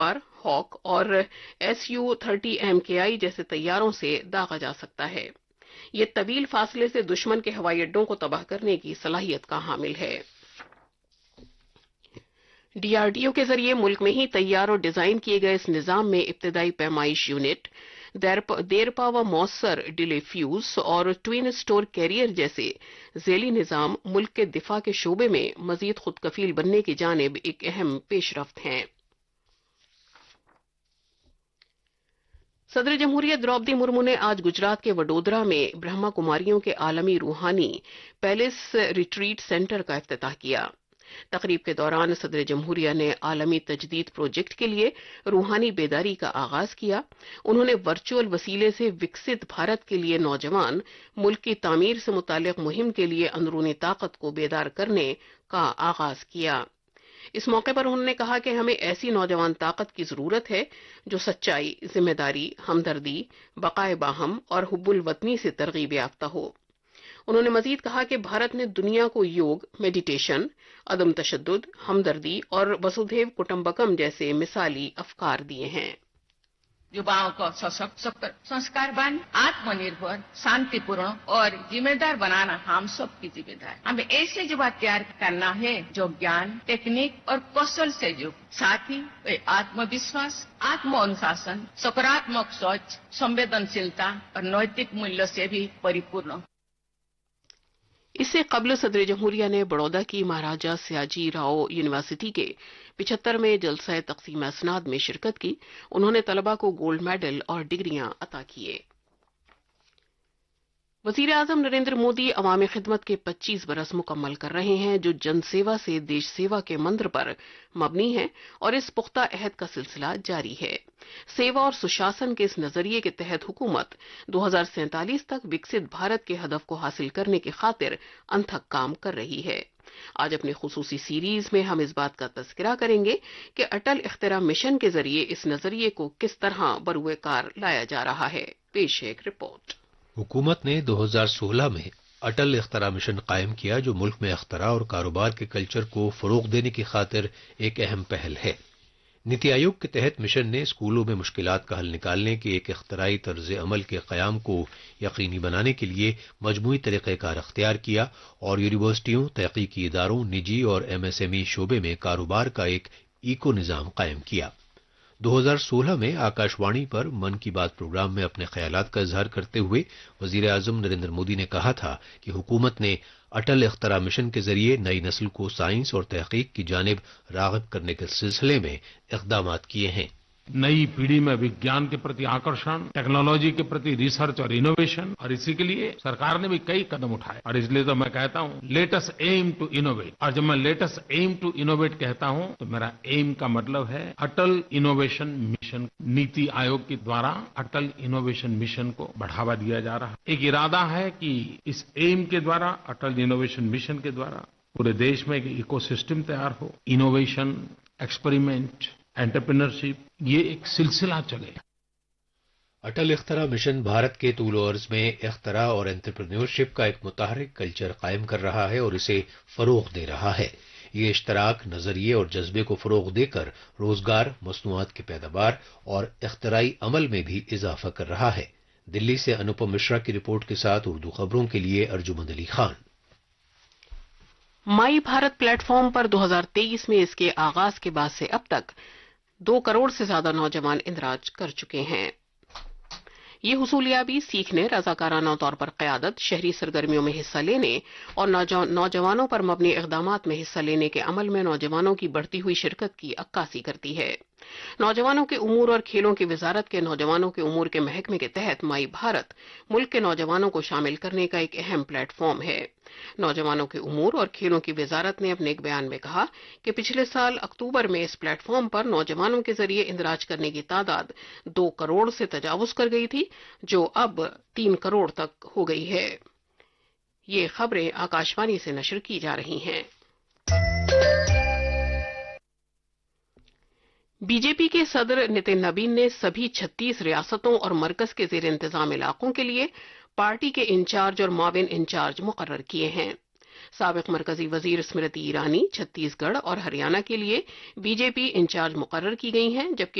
ہاک اور Su-30 MKI جیسے طیاروں سے داغا جا سکتا ہے۔ یہ طویل فاصلے سے دشمن کے ہوائی اڈوں کو تباہ کرنے کی صلاحیت کا حامل ہے۔ DRDO کے ذریعے ملک میں ہی تیار اور ڈیزائن کیے گئے اس نظام میں ابتدائی پیمائش یونٹ، دیر پاور موثر ڈیلے فیوز اور ٹوین سٹور کیریئر جیسے ذیلی نظام ملک کے دفاع کے شعبے میں مزید خود کفیل بننے کی جانب ایک اہم پیش رفت ہیں۔ صدر جمہوریہ دروپدی مرمو نے آج گجرات کے وڈودرا میں برہما کماریوں کے عالمی روحانی پیلس ریٹریٹ سینٹر کا افتتاح کیا۔ تقریب کے دوران صدر جمہوریہ نے عالمی تجدید پروجیکٹ کے لیے روحانی بیداری کا آغاز کیا۔ انہوں نے ورچوئل وسیلے سے وکست بھارت کے لیے نوجوان ملک کی تعمیر سے متعلق مہم کے لیے اندرونی طاقت کو بیدار کرنے کا آغاز کیا۔ اس موقع پر انہوں نے کہا کہ ہمیں ایسی نوجوان طاقت کی ضرورت ہے جو سچائی، ذمہ داری، ہمدردی، بقائے باہم اور حب الوطنی سے ترغیب یافتہ ہو۔ انہوں نے مزید کہا کہ بھارت نے دنیا کو یوگ، میڈیٹیشن، عدم تشدد، ہمدردی اور وسودھیو کٹمبکم جیسے مثالی افکار دیے ہیں۔ युवाओं को सशक्त, संस्कारवान, आत्मनिर्भर, शांतिपूर्ण और जिम्मेदार बनाना हम सब की जिम्मेदारी। हमें ऐसे युवा तैयार करना है जो ज्ञान, टेक्निक और कौशल से युक्त, साथ ही वे आत्मविश्वास, आत्म अनुशासन, सकारात्मक सोच, संवेदनशीलता और नैतिक मूल्य से भी परिपूर्ण। اس سے قبل صدر جمہوریہ نے بڑودہ کی مہاراجہ سیاجی راؤ یونیورسٹی کے 75ویں جلسہ تقسیم اسناد میں شرکت کی۔ انہوں نے طلباء کو گولڈ میڈل اور ڈگریاں عطا کیے۔ وزیر اعظم نریندر مودی عوامی خدمت کے 25 برس مکمل کر رہے ہیں جو جن سیوا سے دیش سیوا کے منتر پر مبنی ہے اور اس پختہ عہد کا سلسلہ جاری ہے۔ سیوا اور سشاسن کے اس نظریے کے تحت حکومت 2047 تک وکست بھارت کے ہدف کو حاصل کرنے کی خاطر انتھک کام کر رہی ہے۔ آج اپنی خصوصی سیریز میں ہم اس بات کا تذکرہ کریں گے کہ اٹل اختراع مشن کے ذریعے اس نظریے کو کس طرح بروئے کار لایا جا رہا ہے۔ پیش ہے ایک رپورٹ۔ حکومت نے 2016 میں اٹل اختراع مشن قائم کیا جو ملک میں اختراع اور کاروبار کے کلچر کو فروغ دینے کی خاطر ایک اہم پہل ہے۔ نیتی آیوگ کے تحت مشن نے اسکولوں میں مشکلات کا حل نکالنے کے ایک اختراعی طرز عمل کے قیام کو یقینی بنانے کے لیے مجموعی طریقہ کار اختیار کیا اور یونیورسٹیوں، تحقیقی اداروں، نجی اور MSME شعبے میں کاروبار کا ایک ایکو نظام قائم کیا۔ 2016 میں آکاشوانی پر من کی بات پروگرام میں اپنے خیالات کا اظہار کرتے ہوئے وزیر اعظم نریندر مودی نے کہا تھا کہ حکومت نے اٹل اختراع مشن کے ذریعے نئی نسل کو سائنس اور تحقیق کی جانب راغب کرنے کے سلسلے میں اقدامات کیے ہیں۔ نئی پیڑھی میں وگیان کے प्रति आकर्षण, टेक्नोलॉजी के प्रति रिसर्च और इनोवेशन, और इसी के लिए सरकार ने भी कई कदम उठाए और इसलिए तो मैं कहता हूं let us M to innovate. और जब मैं let us M to innovate कहता हूं तो मेरा एम का मतलब है अटल इनोवेशन मिशन। नीति आयोग के द्वारा अटल इनोवेशन मिशन को बढ़ावा दिया जा रहा है। एक इरादा है कि इस एम के द्वारा, अटल इनोवेशन मिशन के द्वारा पूरे देश में एक इकोसिस्टम तैयार हो, इनोवेशन, एक्सपेरिमेंट, एंटरप्रेन्योरशिप, ये एक सिलसिला चले। اٹل اختراع مشن بھارت کے طول و عرض میں اختراع اور انٹرپرینیورشپ کا ایک متحرک کلچر قائم کر رہا ہے اور اسے فروغ دے رہا ہے۔ یہ اشتراک، نظریے اور جذبے کو فروغ دے کر روزگار، مصنوعات کی پیداوار اور اختراعی عمل میں بھی اضافہ کر رہا ہے۔ دلی سے انوپم مشرا کی رپورٹ کے ساتھ اردو خبروں کے لیے ارجمند علی خان۔ مائی بھارت پلیٹ فارم پر 2023 میں اس کے آغاز کے بعد سے اب تک 2 کروڑ سے زیادہ نوجوان اندراج کر چکے ہیں۔ یہ حصولیابی سیکھنے، رضاکارانہ طور پر قیادت، شہری سرگرمیوں میں حصہ لینے اور نوجوانوں پر مبنی اقدامات میں حصہ لینے کے عمل میں نوجوانوں کی بڑھتی ہوئی شرکت کی عکاسی کرتی ہے۔ نوجوانوں کے امور اور کھیلوں کی وزارت کے نوجوانوں کے امور کے محکمے کے تحت مائی بھارت ملک کے نوجوانوں کو شامل کرنے کا ایک اہم پلیٹ فارم ہے۔ نوجوانوں کے امور اور کھیلوں کی وزارت نے اپنے ایک بیان میں کہا کہ پچھلے سال اکتوبر میں اس پلیٹ فارم پر نوجوانوں کے ذریعے اندراج کرنے کی تعداد 2 کروڑ سے تجاوز کر گئی تھی، جو اب 3 کروڑ تک ہو گئی ہے۔ یہ خبریں آکاشوانی سے نشر کی جا رہی ہیں۔ بی جے پی کے صدر نتن نبین نے سبھی 36 ریاستوں اور مرکز کے زیر انتظام علاقوں کے لیے پارٹی کے انچارج اور معاون انچارج مقرر کیے ہیں۔ سابق مرکزی وزیر اسمرتی ایرانی چھتیس گڑھ اور ہریانہ کے لیے بی جے پی انچارج مقرر کی گئی ہیں، جبکہ